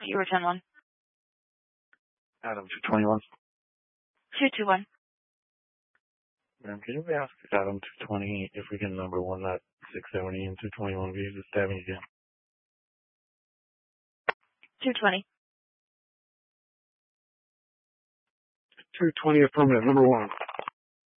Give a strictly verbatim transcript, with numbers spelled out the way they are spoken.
You return one. Adam two twenty-one. two two one. Ma'am, can you ask Adam two twenty if we can number one lot six seventy and two twenty-one V is stabbing again? two twenty. two twenty affirmative, number one.